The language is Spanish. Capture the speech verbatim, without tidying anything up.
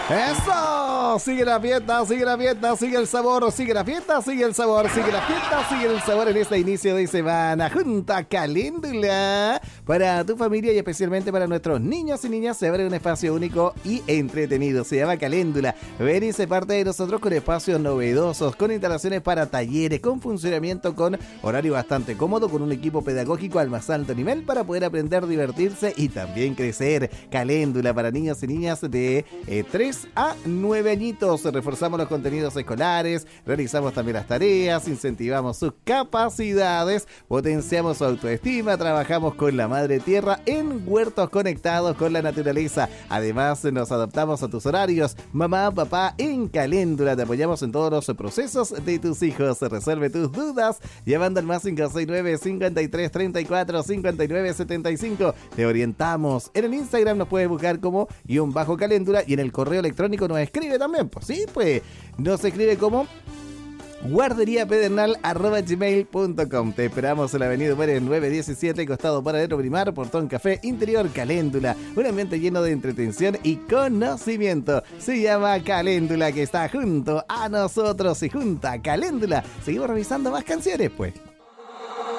¡Eso! Sigue la fiesta, sigue la fiesta, sigue el sabor, sigue la fiesta, sigue el sabor, sigue la fiesta, sigue el sabor en este inicio de semana. Junto a Caléndula, para tu familia y especialmente para nuestros niños y niñas, se abre un espacio único y entretenido. Se llama Caléndula. Ven y se parte de nosotros con espacios novedosos, con instalaciones para talleres, con funcionamiento con horario bastante cómodo, con un equipo pedagógico al más alto nivel para poder aprender, divertirse y también crecer. Caléndula para niños y niñas de eh, tres a nueve añitos. Reforzamos los contenidos escolares, realizamos también las tareas, incentivamos sus capacidades, potenciamos su autoestima, trabajamos con la madre tierra en huertos conectados con la naturaleza. Además, nos adaptamos a tus horarios. Mamá, papá, en Caléndula te apoyamos en todos los procesos de tus hijos. Resuelve tus dudas llamando al más cinco seis nueve, cincuenta y tres, treinta y cuatro, cincuenta y nueve, setenta y cinco. Te orientamos. En el Instagram nos puedes buscar como guión bajo Caléndula y en el correo electrónico nos escribe también, pues sí, pues nos escribe como guarderíapedernal arroba gmail punto com. Te esperamos en la avenida Pérez nueve diecisiete, costado Paradero Primar, Portón Café, Interior. Caléndula, un ambiente lleno de entretención y conocimiento. Se llama Caléndula, que está junto a nosotros y junto a Caléndula seguimos revisando más canciones, pues.